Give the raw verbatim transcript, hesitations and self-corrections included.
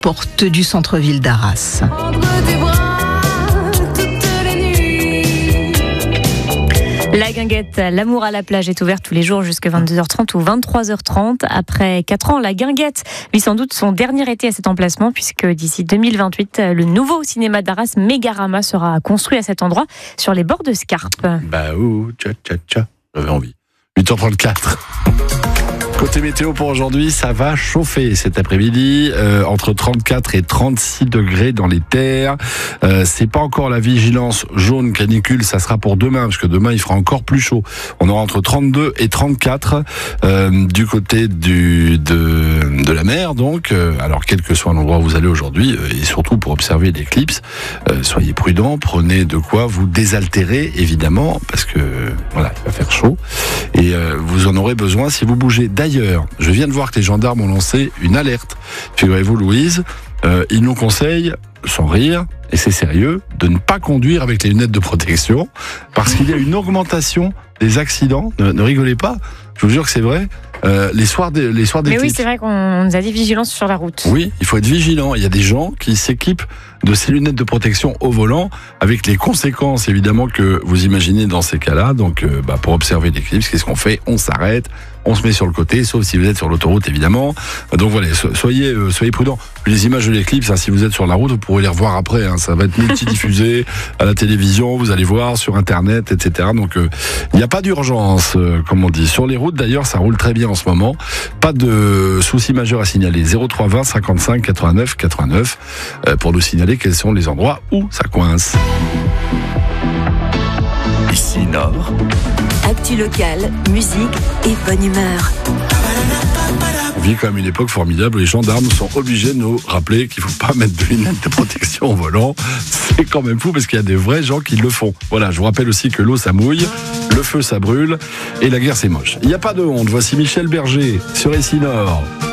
porte du centre-ville d'Arras. La guinguette L'amour à la plage est ouverte tous les jours jusqu'à vingt-deux heures trente ou vingt-trois heures trente. Après quatre ans, la guinguette vit sans doute son dernier été à cet emplacement puisque d'ici deux mille vingt-huit, le nouveau cinéma d'Arras, Mégarama, sera construit à cet endroit sur les bords de Scarpe. Bah ouh, tcha tcha tcha, j'avais envie. huit heures trente-quatre. Côté météo pour aujourd'hui, ça va chauffer cet après-midi, euh, entre trente-quatre et trente-six degrés dans les terres. Euh, c'est pas encore la vigilance jaune canicule, ça sera pour demain, parce que demain il fera encore plus chaud. On aura entre trente-deux et trente-quatre euh, du côté du de de la mer, donc. Euh, alors quel que soit l'endroit où vous allez aujourd'hui, euh, et surtout pour observer l'éclipse, euh, soyez prudents, prenez de quoi vous désaltérer évidemment, parce que voilà, il va faire chaud et euh, vous en aurez besoin si vous bougez. D'ailleurs, je viens de voir que les gendarmes ont lancé une alerte. Figurez-vous, Louise, euh, ils nous conseillent, sans rire, et c'est sérieux, de ne pas conduire avec les lunettes de protection, parce qu'il y a une augmentation des accidents. Ne, ne rigolez pas, je vous jure que c'est vrai. Euh, les soirs des, les soirs d'éclipse. Mais oui, c'est vrai qu'on nous a dit vigilance sur la route. Oui, il faut être vigilant. Il y a des gens qui s'équipent de ces lunettes de protection au volant, avec les conséquences évidemment que vous imaginez dans ces cas-là. Donc, euh, bah, pour observer l'éclipse, qu'est-ce qu'on fait ? On s'arrête, on se met sur le côté, sauf si vous êtes sur l'autoroute évidemment. Donc voilà, soyez euh, soyez prudents. Les images de l'éclipse, hein, si vous êtes sur la route, vous pourrez les revoir après. Hein, ça va être multidiffusé à la télévision, vous allez voir sur Internet, et cetera. Donc il euh, n'y a pas d'urgence, euh, comme on dit. Sur les routes d'ailleurs, ça roule très bien en ce moment. Pas de soucis majeurs à signaler. zéro trois vingt cinquante-cinq quatre-vingt-neuf quatre-vingt-neuf euh, pour nous signaler quels sont les endroits où ça coince. Ici Nord. Actu locale, musique et bonne humeur. On vit quand même une époque formidable où les gendarmes sont obligés de nous rappeler qu'il ne faut pas mettre de lunettes de protection au volant. C'est quand même fou parce qu'il y a des vrais gens qui le font. Voilà, je vous rappelle aussi que l'eau ça mouille, le feu ça brûle et la guerre c'est moche. Il n'y a pas de honte. Voici Michel Berger sur Ici Nord.